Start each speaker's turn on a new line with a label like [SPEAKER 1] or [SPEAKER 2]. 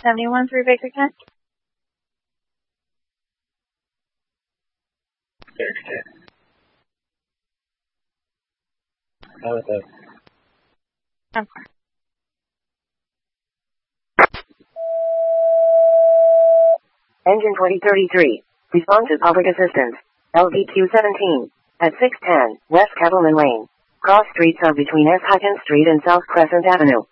[SPEAKER 1] 71 through Baker Kent.
[SPEAKER 2] How about that?
[SPEAKER 1] Okay.
[SPEAKER 3] Engine 2033. Respond to public assistance. LVQ-17. At 610 West Cattleman Lane. Cross streets of between S. Hutchins Street and South Crescent Avenue.